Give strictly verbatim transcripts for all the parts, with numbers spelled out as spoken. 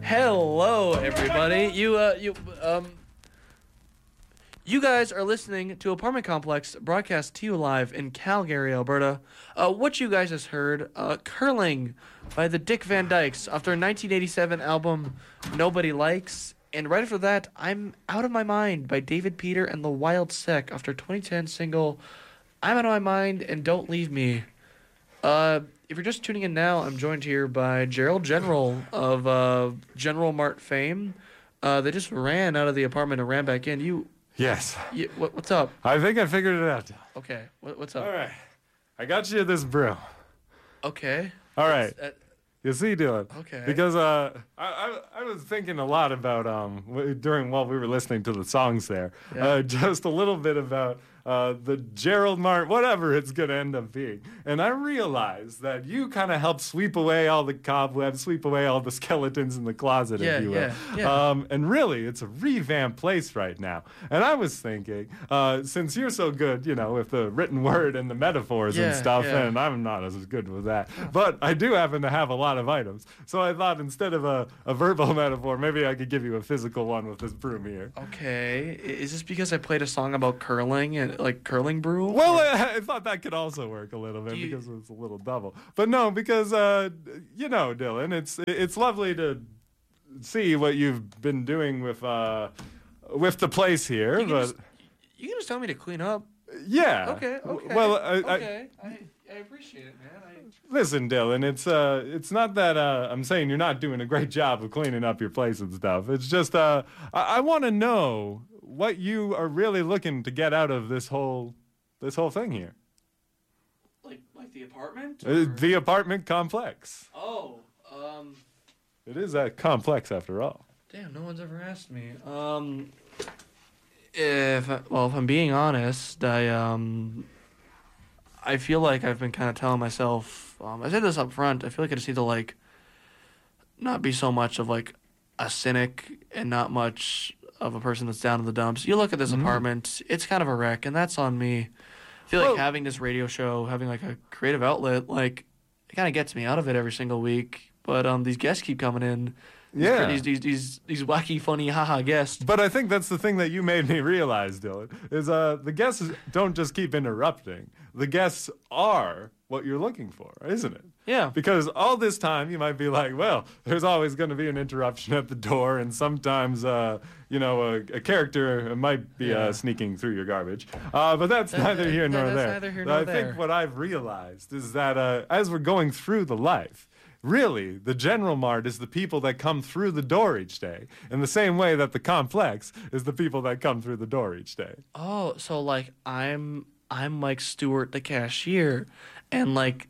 Hello, everybody. You, uh, you, um, you guys are listening to Apartment Complex, broadcast to you live in Calgary, Alberta. Uh, what you guys just heard, uh, Curling by the Dick Van Dykes off their nineteen eighty-seven album, Nobody Likes. And right after that, I'm Out of My Mind by David Peter and the Wild Sec off their twenty ten single, I'm Out of My Mind and Don't Leave Me. Uh, if you're just tuning in now, I'm joined here by Gerald General of uh, General Mart fame. Uh, they just ran out of the apartment and ran back in. You, Yes. you what, what's up? I think I figured it out. Okay, what, what's up? All right. I got you this brew. Okay. All right. Uh, You see, Dylan? Okay. Because uh, I, I I was thinking a lot about um w- during while we were listening to the songs there, Yeah. uh, just a little bit about uh the Gerald Mart, whatever it's gonna end up being, and I realized that you kind of helped sweep away all the cobwebs, sweep away all the skeletons in the closet, Yeah, if you will. yeah, yeah. Um, and really, it's a revamped place right now. And I was thinking, uh, since you're so good, you know, with the written word and the metaphors and Yeah, stuff, yeah. and I'm not as good with that, but I do happen to have a lot of items. So I thought instead of a, a verbal metaphor, maybe I could give you a physical one with this broom here. Okay. I- Is this because I played a song about curling and like curling brew? Well, I, I thought that could also work a little bit Do you- because it's a little double. But no, because, uh, you know, Dylan, it's it's lovely to see what you've been doing with uh, with the place here. you, can But just, you can just tell me to clean up. yeah. Okay. Okay. Well, I, I, okay. I, I appreciate it, man. I, listen, Dylan, it's uh, it's not that uh, I'm saying you're not doing a great job of cleaning up your place and stuff. It's just uh, I, I want to know what you are really looking to get out of this whole this whole thing here. like like the apartment. Uh, or- the apartment complex. Oh. Um. It is that complex after all. Damn, no one's ever asked me. Um, if well, if I'm being honest, I um, I feel like I've been kind of telling myself. Um, I said this up front. I feel like I just need to like, not be so much of like a cynic and not much of a person that's down in the dumps. You look at this Mhm. apartment; it's kind of a wreck, and that's on me. I feel like Well- having this radio show, having like a creative outlet, like it kind of gets me out of it every single week. But um, these guests keep coming in. These Yeah. These these these these wacky, funny, haha guests. But I think that's the thing that you made me realize, Dylan, is uh, the guests don't just keep interrupting. The guests are what you're looking for, isn't it? Yeah. Because all this time you might be like, well, there's always going to be an interruption at the door, and sometimes, uh, you know, a, a character might be Yeah. uh, sneaking through your garbage. Uh, but that's That- neither here that- nor that's there. neither here I nor think there. what I've realized is that uh, as we're going through the life, really, the General Mart is the people that come through the door each day, in the same way that the complex is the people that come through the door each day. Oh, so like I'm I'm like Stuart the cashier, and like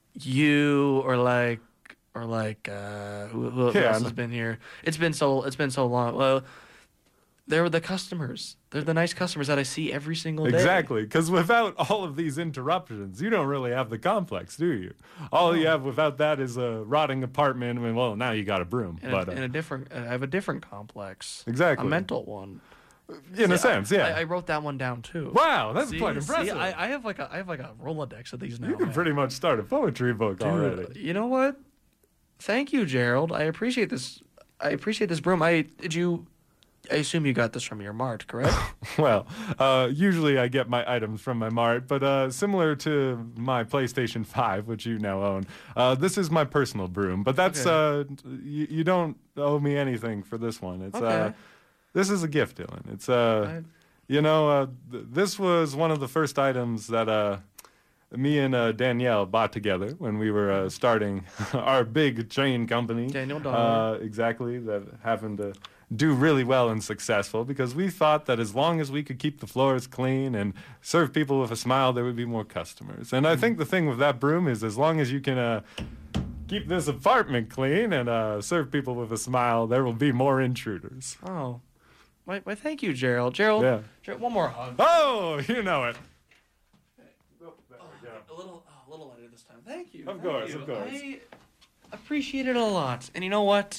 you or like or like uh who, who Yeah, else I'm- has been here? It's been so it's been so long. Well, they're the customers. They're the nice customers that I see every single day. Exactly, because without all of these interruptions, you don't really have the complex, do you? All you have without that is a rotting apartment. I mean, well, now you got a broom, And, but a, uh, and a different, I have a different complex. Exactly. A mental one. in a See, sense, I, yeah. I, I wrote that one down too. Wow, that's See, quite see, impressive. I, I have like a I have like a Rolodex of these now. you can man. pretty much start a poetry book Dude, already. you know what? Thank you, Gerald. I appreciate this. I appreciate this broom. I did you. I assume you got this from your mart, correct? Well, uh, usually I get my items from my mart, but uh, similar to my PlayStation five, which you now own, uh, this is my personal broom. But that's Okay. uh, you, you don't owe me anything for this one. It's uh, Okay. this is a gift, Dylan. It's uh, I- you know, uh, th- this was one of the first items that uh, me and uh, Danielle bought together when we were uh, starting our big chain company. Daniel Dollar. Uh, exactly, that happened to do really well and successful because we thought that as long as we could keep the floors clean and serve people with a smile, there would be more customers. And I think the thing with that broom is as long as you can uh, keep this apartment clean and uh, serve people with a smile, there will be more intruders. Oh, why? Why? Thank you, Gerald. Gerald. Yeah. Gerald, one more hug. Oh, you know it. Oh, a little, oh, a little lighter this time. Thank you. Of thank course, you. of course. I appreciate it a lot. And you know what?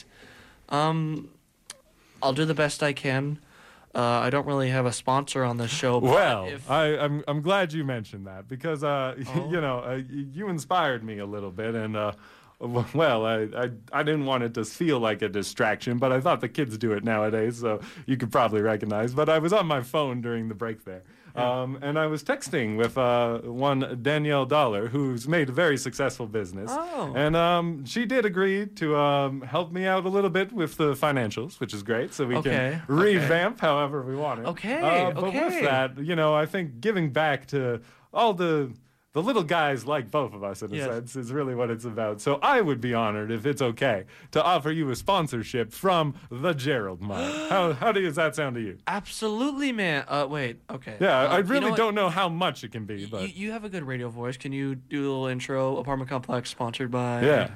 Um, I'll do the best I can. Uh, I don't really have a sponsor on this show. But Well, if, I, I'm I'm glad you mentioned that because uh, Oh. you know uh, y- you inspired me a little bit, and uh, Well, I, I I didn't want it to feel like a distraction, but I thought the kids do it nowadays, so you could probably recognize. But I was on my phone during the break there. Um, and I was texting with uh, one Danielle Dollar, who's made a very successful business. Oh. And um, she did agree to um, help me out a little bit with the financials, which is great, so we Okay, can revamp however we want it. Okay, Uh, but okay. with that, you know, I think giving back to all the the little guys like both of us, in a Yes. sense, is really what it's about. So I would be honored if it's okay to offer you a sponsorship from the Gerald Mart. how how does that sound to you? Absolutely, man. Uh, wait. Okay. Yeah, Uh, I you really know what? don't know how much it can be, You, but you have a good radio voice. Can you do a little intro? Apartment Complex sponsored by. yeah.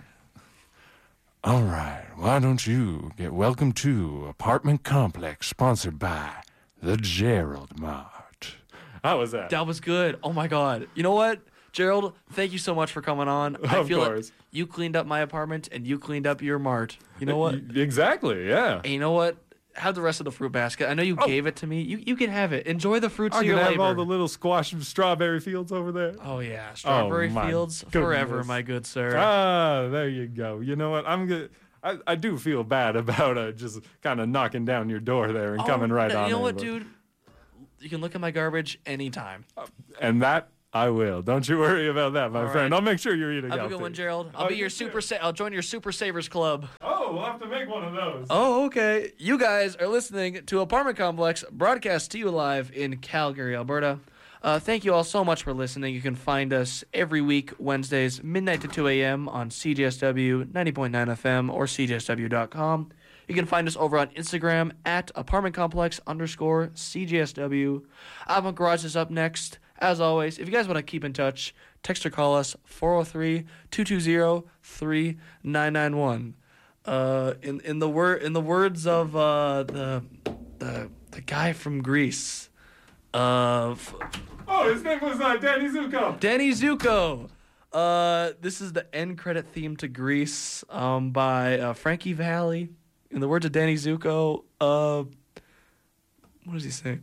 All right, why don't you get welcome to Apartment Complex, sponsored by the Gerald Mart. How was that? That was good. Oh my God. You know what, Gerald? Thank you so much for coming on. I Of feel course. like you cleaned up my apartment and you cleaned up your mart. You know what? Y- Exactly, yeah. And you know what? Have the rest of the fruit basket. I know you Oh. gave it to me. You you can have it. Enjoy the fruits I of can your have labor. all the little squash and strawberry fields over there. Oh yeah, strawberry my fields forever, goodness. my good sir. Ah, there you go. You know what? I'm good. I, I do feel bad about uh, just kind of knocking down your door there and Oh, coming right no, on You know in, what, but- dude? You can look at my garbage anytime. And that I will. Don't you worry about that, my All friend. right. I'll make sure you're eating Have a healthy. good one, Gerald. I'll Oh, be you your too. super. Sa- I'll join your Super Savers Club. Oh, we'll have to make one of those. Oh, okay. You guys are listening to Apartment Complex, broadcast to you live in Calgary, Alberta. Uh, thank you all so much for listening. You can find us every week, Wednesdays, midnight to two a.m. on C J S W ninety point nine F M or C J S W dot com. You can find us over on Instagram at apartment complex underscore C J S W. Avant Garage is up next. As always, if you guys want to keep in touch, text or call us four oh three, two two zero, three nine nine one. Uh, in in the word in the words of uh, the the the guy from Greece, uh, f- Oh, his name was uh, Danny Zuko. Danny Zuko. Uh, this is the end credit theme to Grease, um, by uh, Frankie Valli. In the words of Danny Zuko, uh, what does he say?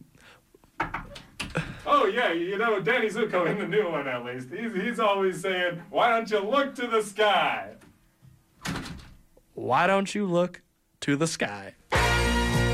Oh, yeah, you know, Danny Zuko, in the new one at least, he's, he's always saying, why don't you look to the sky? Why don't you look to the sky?